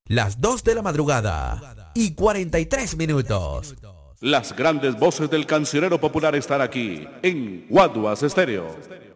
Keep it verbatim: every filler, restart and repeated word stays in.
Las dos de la madrugada y cuarenta y tres minutos. Las grandes voces del cancionero popular están aquí en Guaduas Estéreo.